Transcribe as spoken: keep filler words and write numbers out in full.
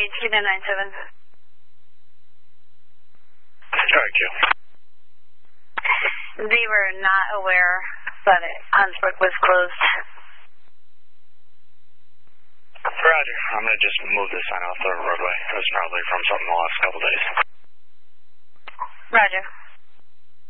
two nine nine seven. Alright, Q. They were not aware that Huntsburg was closed. Roger. I'm going to just move this sign off the roadway. It was probably from something the last couple days. Roger.